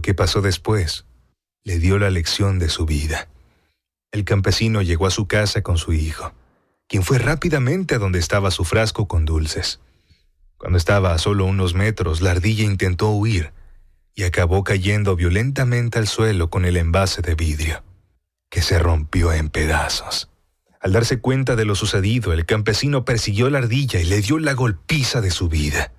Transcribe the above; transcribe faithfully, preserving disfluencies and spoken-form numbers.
Lo que pasó después le dio la lección de su vida. El campesino llegó a su casa con su hijo, quien fue rápidamente a donde estaba su frasco con dulces. Cuando estaba a solo unos metros, la ardilla intentó huir y acabó cayendo violentamente al suelo con el envase de vidrio, que se rompió en pedazos. Al darse cuenta de lo sucedido, el campesino persiguió a la ardilla y le dio la golpiza de su vida.